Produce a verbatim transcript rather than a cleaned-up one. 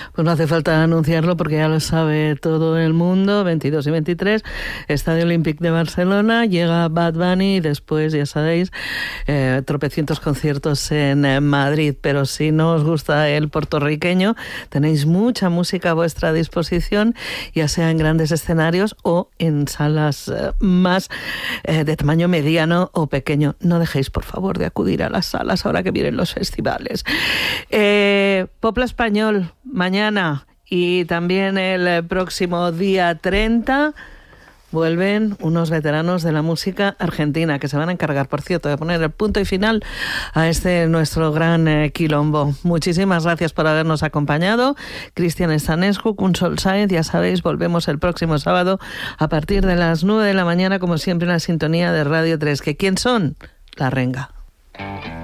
Pues no hace falta anunciarlo porque ya lo sabe todo el mundo. veintidós y veintitrés, Estadio Olímpic de Barcelona, llega Bad Bunny y después, ya sabéis, eh, tropecientos conciertos en eh, Madrid. Pero si no os gusta el puertorriqueño, tenéis mucha música a vuestra disposición, ya sea en grandes escenarios o en salas eh, más eh, de tamaño mediano o pequeño. No dejéis, por favor, de acudir a las salas ahora que vienen los festivales. Eh, Popla Español, mañana y también el próximo día treinta vuelven unos veteranos de la música argentina que se van a encargar, por cierto, de poner el punto y final a este nuestro gran eh, quilombo. Muchísimas gracias por habernos acompañado. Cristian Estanescu, Consol Sáenz, ya sabéis, volvemos el próximo sábado a partir de las nueve de la mañana, como siempre en la sintonía de Radio tres. ¿Que quién son? La Renga.